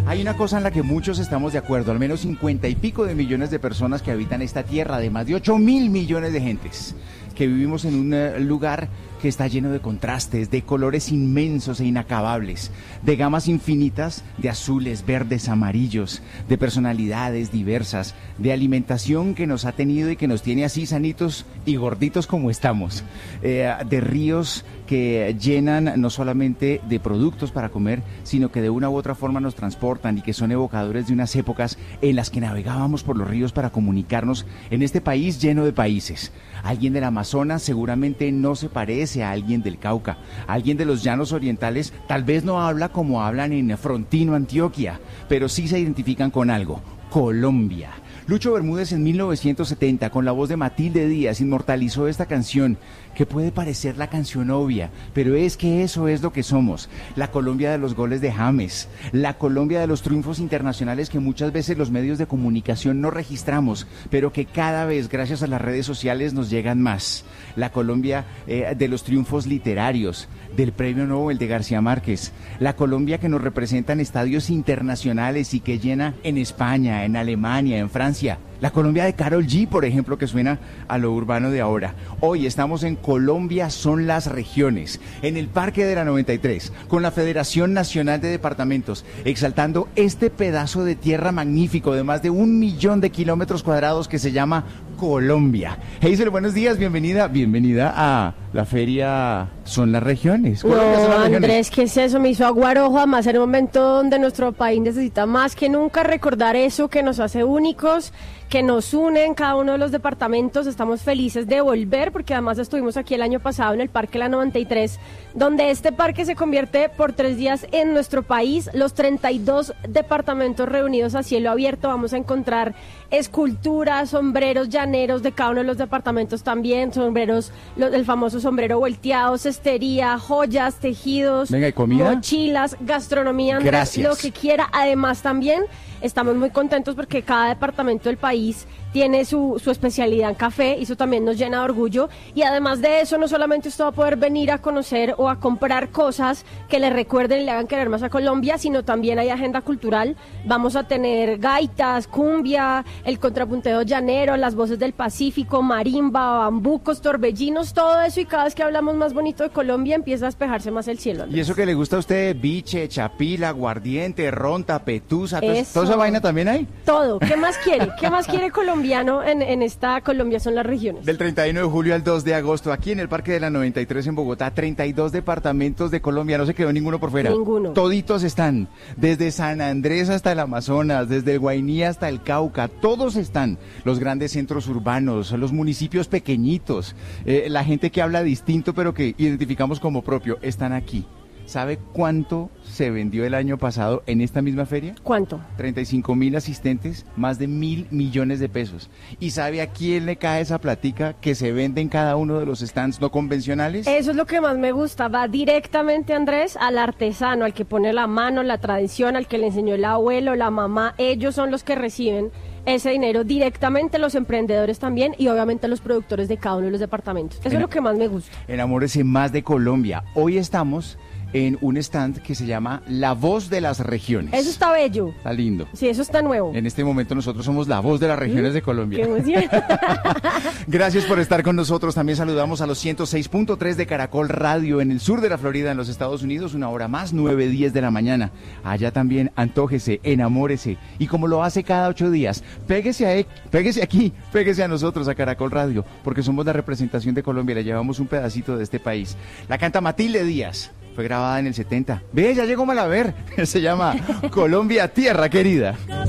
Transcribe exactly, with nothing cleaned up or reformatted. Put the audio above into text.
Hay una cosa en la que muchos estamos de acuerdo, al menos cincuenta y pico de millones de personas que habitan esta tierra, además de ocho mil millones de gentes, que vivimos en un uh, lugar que está lleno de contrastes, de colores inmensos e inacabables, de gamas infinitas de azules, verdes, amarillos, de personalidades diversas, de alimentación que nos ha tenido y que nos tiene así sanitos y gorditos como estamos, eh, de ríos que llenan no solamente de productos para comer, sino que de una u otra forma nos transportan y que son evocadores de unas épocas en las que navegábamos por los ríos para comunicarnos en este país lleno de países. Alguien del Amazonas seguramente no se parece a alguien del Cauca. Alguien de los llanos orientales tal vez no habla como hablan en Frontino, Antioquia, pero sí se identifican con algo: Colombia. Lucho Bermúdez en mil novecientos setenta, con la voz de Matilde Díaz, inmortalizó esta canción, que puede parecer la canción obvia, pero es que eso es lo que somos: la Colombia de los goles de James, la Colombia de los triunfos internacionales que muchas veces los medios de comunicación no registramos, pero que cada vez, gracias a las redes sociales, nos llegan más. La Colombia eh, de los triunfos literarios, del Premio Nobel de García Márquez, la Colombia que nos representa en estadios internacionales y que llena en España, en Alemania, en Francia. La Colombia de Karol G, por ejemplo, que suena a lo urbano de ahora. Hoy estamos en Colombia son las regiones, en el Parque de la noventa y tres, con la Federación Nacional de Departamentos, exaltando este pedazo de tierra magnífico de más de un millón de kilómetros cuadrados que se llama Colombia. Hazel, buenos días, bienvenida, bienvenida a la feria Son las Regiones. No, Colombia son las Andrés, regiones. ¿qué es eso? Me hizo aguar ojo, además en un momento donde nuestro país necesita más que nunca recordar eso que nos hace únicos, que nos une en cada uno de los departamentos. Estamos felices de volver, porque además estuvimos aquí el año pasado en el Parque La noventa y tres, donde este parque se convierte por tres días en nuestro país. Los treinta y dos departamentos reunidos a cielo abierto. Vamos a encontrar esculturas, sombreros llaneros de cada uno de los departamentos también, sombreros, los, el famoso sombrero volteado, cestería, joyas, tejidos, Venga, ¿y comida? mochilas, gastronomía, Andrés, Gracias. lo que quiera. Además también estamos muy contentos porque cada departamento del país tiene su, su especialidad en café, y eso también nos llena de orgullo. Y además de eso, no solamente usted va a poder venir a conocer o a comprar cosas que le recuerden y le hagan querer más a Colombia, sino también hay agenda cultural. Vamos a tener gaitas, cumbia, el contrapunteo llanero, las voces del Pacífico, marimba, bambucos, torbellinos, todo eso, y cada vez que hablamos más bonito de Colombia empieza a despejarse más el cielo, Andrés. ¿Y eso que le gusta a usted? Biche, chapila, aguardiente, ronta, petusa, todo- Eso. ¿toda esa vaina también hay? Todo. ¿Qué más quiere? ¿Qué más quiere colombiano en, en esta Colombia son las regiones? Del treinta y uno de julio al dos de agosto, aquí en el Parque de la noventa y tres en Bogotá, treinta y dos departamentos de Colombia, no se quedó ninguno por fuera. Ninguno. Toditos están, desde San Andrés hasta el Amazonas, desde el Guainí hasta el Cauca, todos están. Los grandes centros urbanos, los municipios pequeñitos, eh, la gente que habla distinto pero que identificamos como propio, están aquí. ¿Sabe cuánto se vendió el año pasado en esta misma feria? ¿Cuánto? treinta y cinco mil asistentes, más de mil millones de pesos. ¿Y sabe a quién le cae esa platica que se vende en cada uno de los stands no convencionales? Eso es lo que más me gusta, va directamente, Andrés, al artesano, al que pone la mano, la tradición, al que le enseñó el abuelo, la mamá. Ellos son los que reciben ese dinero directamente, los emprendedores también, y obviamente los productores de cada uno de los departamentos. Eso En- es lo que más me gusta. Enamórese más de Colombia. Hoy estamos en un stand que se llama La Voz de las Regiones. Eso está bello. Está lindo. Sí, eso está nuevo. En este momento nosotros somos la voz de las regiones de Qué Colombia. emoción. Gracias por estar con nosotros. También saludamos a los ciento seis punto tres de Caracol Radio en el sur de la Florida, en los Estados Unidos, una hora más, nueve diez de la mañana. Allá también antójese, enamórese. Y como lo hace cada ocho días, péguese, a, péguese aquí, péguese a nosotros, a Caracol Radio, porque somos la representación de Colombia, le llevamos un pedacito de este país. La canta Matilde Díaz. Fue grabada en el setenta. Ve, ya llegó Malaver. Se llama Colombia, Tierra Querida.